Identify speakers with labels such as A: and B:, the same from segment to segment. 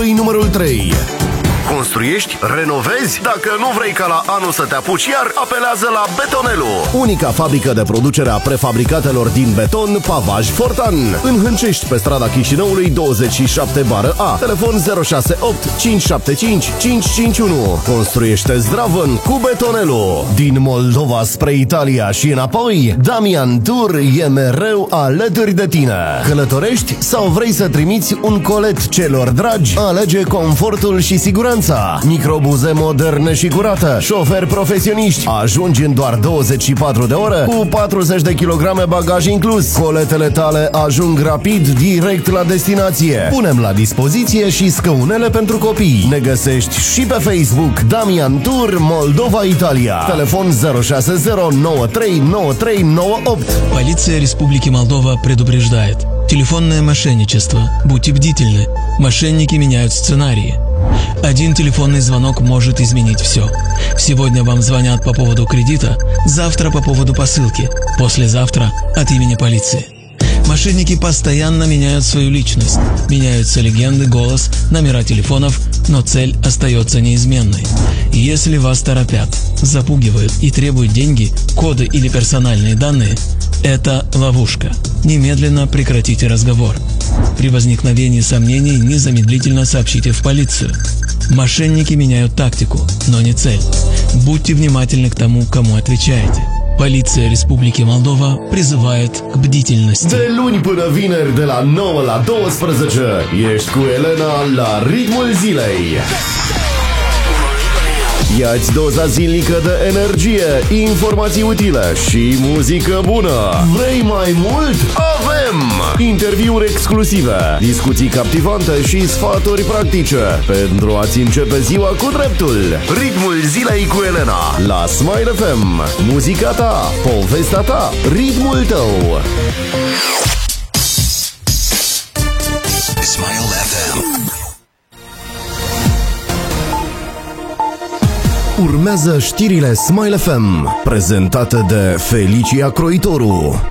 A: Bucovestului numărul 3.
B: Construiești? Renovezi? Dacă nu vrei ca la anul să te apuci iar, apelează la Betonelu.
A: Unica fabrică de producere a prefabricatelor din beton, pavaj Fortan. În Hâncești, pe strada Chișinăului 27/A. Telefon 068 575 551. Construiește zdravăn cu Betonelu. Din Moldova spre Italia și înapoi, Damian Tour e mereu alături de tine. Călătorești sau vrei să trimiți un colet celor dragi? Alege confortul și siguranța. Microbuze moderne și curate, șoferi profesioniști. Ajungi în doar 24 de ore cu 40 de kilograme bagaj inclus. Coletele tale ajung rapid direct la destinație. Punem la dispoziție și scăunele pentru copii. Ne găsești și pe Facebook Damian Tour Moldova Italia. Telefon 060939398.
C: Полиция Республики Молдова предупреждает. Телефонное мошенничество. Будьте бдительны. Мошенники меняют сценарии. Один телефонный звонок может изменить все. Сегодня вам звонят по поводу кредита, завтра по поводу посылки, послезавтра от имени полиции. Мошенники постоянно меняют свою личность. Меняются легенды, голос, номера телефонов, но цель остается неизменной. Если вас торопят, запугивают и требуют деньги, коды или персональные данные, это ловушка. Немедленно прекратите разговор. При возникновении сомнений незамедлительно сообщите в полицию. Мошенники меняют тактику, но не цель. Будьте внимательны к тому, кому отвечаете. Полиция Республики Молдова призывает к бдительности.
A: De luni până vineri, de la 9 la 12, ești cu Elena la Ritmul Zilei. Ia-ți doza zilnică de energie, informații utile și muzică bună. Vrei mai mult? Avem! Interviuri exclusive, discuții captivante și sfaturi practice pentru a-ți începe ziua cu dreptul.
B: Ritmul Zilei cu Elena
A: la Smile FM. Muzica ta, povestea ta, ritmul tău.
D: Smile FM.
A: Urmează știrile Smile FM, prezentate de Felicia Croitoru.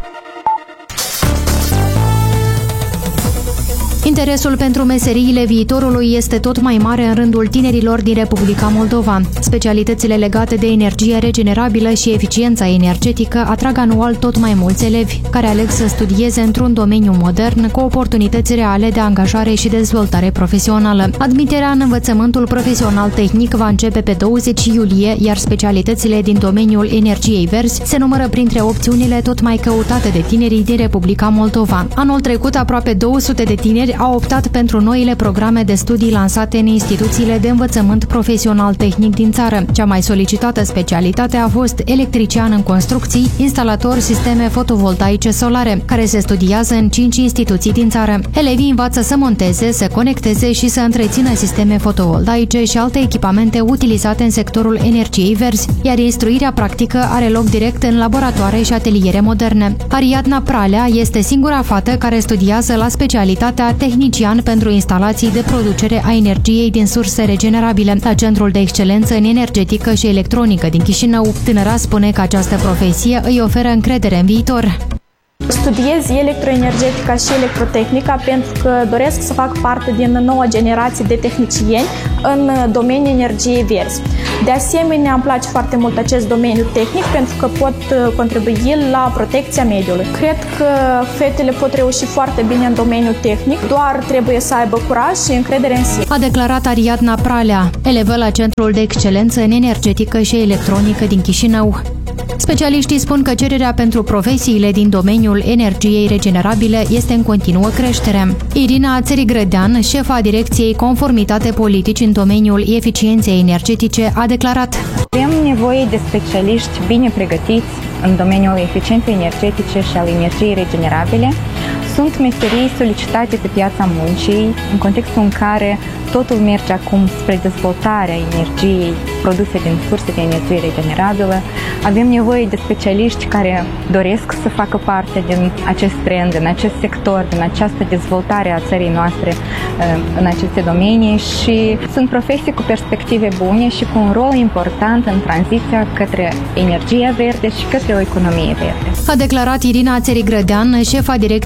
E: Interesul pentru meseriile viitorului este tot mai mare în rândul tinerilor din Republica Moldova. Specialitățile legate de energie regenerabilă și eficiența energetică atrag anual tot mai mulți elevi care aleg să studieze într-un domeniu modern cu oportunități reale de angajare și dezvoltare profesională. Admiterea în învățământul profesional tehnic va începe pe 20 iulie, iar specialitățile din domeniul energiei verzi se numără printre opțiunile tot mai căutate de tinerii din Republica Moldova. Anul trecut, aproape 200 de tineri au optat pentru noile programe de studii lansate în instituțiile de învățământ profesional tehnic din țară. Cea mai solicitată specialitate a fost electrician în construcții, instalator sisteme fotovoltaice solare, care se studiază în 5 instituții din țară. Elevii învață să monteze, să conecteze și să întrețină sisteme fotovoltaice și alte echipamente utilizate în sectorul energiei verzi, iar instruirea practică are loc direct în laboratoare și ateliere moderne. Ariadna Pralea este singura fată care studiază la specialitatea tehnician pentru instalații de producere a energiei din surse regenerabile la Centrul de Excelență în Energetică și Electronică din Chișinău. Tânăra spune că această profesie îi oferă încredere în viitor.
F: Studiez electroenergetica și electrotehnica pentru că doresc să fac parte din noua generație de tehnicieni în domeniul energiei verzi. De asemenea, îmi place foarte mult acest domeniu tehnic pentru că pot contribui la protecția mediului. Cred că fetele pot reuși foarte bine în domeniul tehnic, doar trebuie să aibă curaj și încredere în sine.
E: A declarat Ariadna Pralea, elevă la Centrul de Excelență în Energetică și Electronică din Chișinău. Specialiștii spun că cererea pentru profesiile din domeniul energiei regenerabile este în continuă creștere. Irina Țerigrădean, șefa Direcției Conformitate Politici în domeniul eficienței energetice, a declarat:
G: avem nevoie de specialiști bine pregătiți în domeniul eficienței energetice și al energiei regenerabile. Sunt meserii solicitate pe piața muncii, în contextul în care totul merge acum spre dezvoltarea energiei produse din surse de energie regenerabilă. Avem nevoie de specialiști care doresc să facă parte din acest trend, din acest sector, din această dezvoltare a țării noastre în aceste domenii și sunt profesii cu perspective bune și cu un rol important în tranziția către energia verde și către o economie verde.
E: A declarat Irina Țerigrădean, șefa Direcției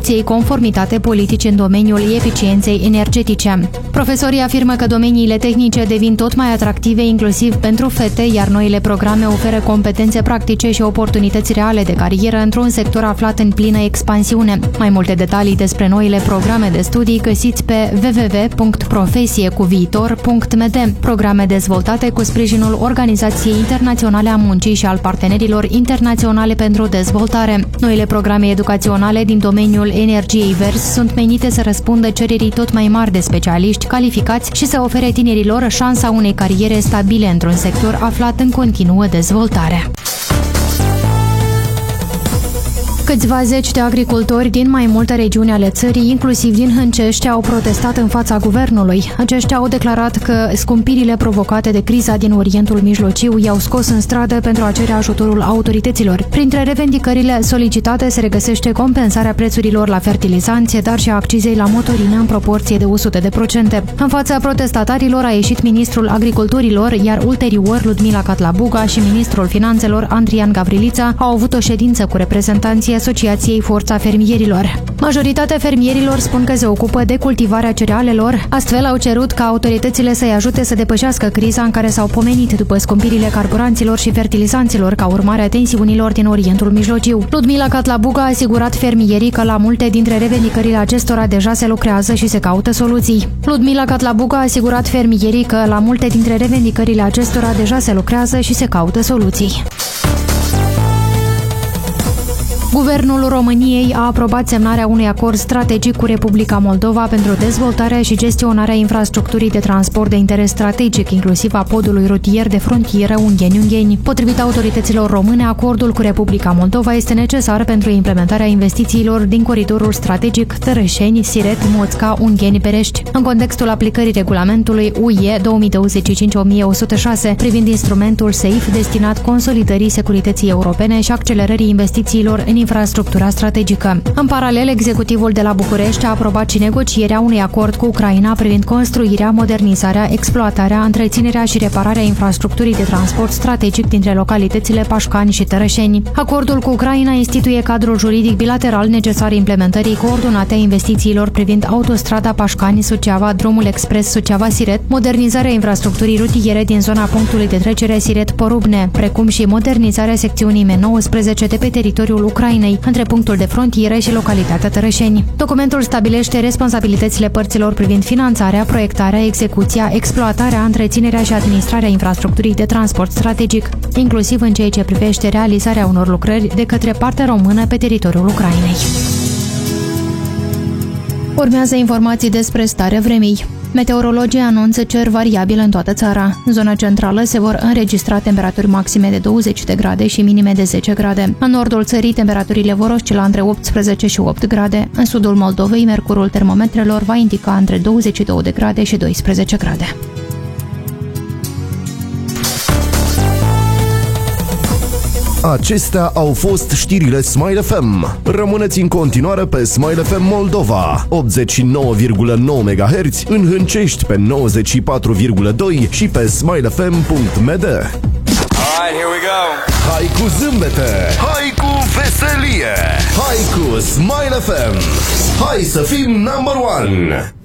E: conformitate politici în domeniul eficienței energetice. Profesorii afirmă că domeniile tehnice devin tot mai atractive, inclusiv pentru fete, iar noile programe oferă competențe practice și oportunități reale de carieră într-un sector aflat în plină expansiune. Mai multe detalii despre noile programe de studii găsiți pe www.profesiecuviitor.md, programe dezvoltate cu sprijinul Organizației Internaționale a Muncii și al partenerilor internaționale pentru dezvoltare. Noile programe educaționale din domeniul energiei verzi sunt menite să răspundă cererii tot mai mari de specialiști calificați și să ofere tinerilor șansa unei cariere stabile într-un sector aflat în continuă dezvoltare. Câțiva zeci de agricultori din mai multe regiuni ale țării, inclusiv din Hâncești, au protestat în fața guvernului. Aceștia au declarat că scumpirile provocate de criza din Orientul Mijlociu i-au scos în stradă pentru a cere ajutorul autorităților. Printre revendicările solicitate se regăsește compensarea prețurilor la fertilizanți, dar și a accizei la motorină în proporție de 100%. În fața protestatarilor a ieșit ministrul agriculturilor, iar ulterior Ludmila Catlabuga și ministrul finanțelor Andrian Gavrilița au avut o ședință cu reprezentanții Asociației Forța Fermierilor. Majoritatea fermierilor spun că se ocupă de cultivarea cerealelor, astfel au cerut ca autoritățile să-i ajute să depășească criza în care s-au pomenit după scumpirile carburanților și fertilizanților ca urmare a tensiunilor din Orientul Mijlociu. Ludmila Catlabuga a asigurat fermierii că la multe dintre revendicările acestora deja se lucrează și se caută soluții. Ludmila Catlabuga a asigurat fermierii că la multe dintre revendicările acestora deja se lucrează și se caută soluții. Guvernul României a aprobat semnarea unui acord strategic cu Republica Moldova pentru dezvoltarea și gestionarea infrastructurii de transport de interes strategic, inclusiv a podului rutier de frontieră Ungheni-Ungheni. Potrivit autorităților române, acordul cu Republica Moldova este necesar pentru implementarea investițiilor din coridorul strategic Tărășeni, Siret, Moțca, Ungheni-Perești, în contextul aplicării regulamentului UE 2025-1106 privind instrumentul SAFE destinat consolidării securității europene și accelerării investițiilor în infrastructura strategică. În paralel, executivul de la București a aprobat și negocierea unui acord cu Ucraina privind construirea, modernizarea, exploatarea, întreținerea și repararea infrastructurii de transport strategic dintre localitățile Pașcani și Tărășeni. Acordul cu Ucraina instituie cadrul juridic bilateral necesar implementării coordonate a investițiilor privind autostrada Pașcani-Suceava, drumul expres Suceava-Siret, modernizarea infrastructurii rutiere din zona punctului de trecere Siret-Porubne, precum și modernizarea secțiunii M19 de pe teritoriul Ucrainei între punctul de frontieră și localitatea Tărășeni. Documentul stabilește responsabilitățile părților privind finanțarea, proiectarea, execuția, exploatarea, întreținerea și administrarea infrastructurii de transport strategic, inclusiv în ceea ce privește realizarea unor lucrări de către partea română pe teritoriul Ucrainei. Urmează informații despre starea vremii. Meteorologii anunță cer variabil în toată țara. În zona centrală se vor înregistra temperaturi maxime de 20 de grade și minime de 10 grade. În nordul țării, temperaturile vor oscila între 18 și 8 grade. În sudul Moldovei, mercurul termometrelor va indica între 22 de grade și 12 grade.
A: Acestea au fost știrile Smile FM. Rămâneți în continuare pe Smile FM Moldova, 89,9 MHz, în Hâncești pe 94,2 și pe smilefm.md.
D: Alright, here we go.
A: Hai cu zâmbete!
B: Hai cu veselie!
A: Hai cu Smile FM! Hai să fim number one!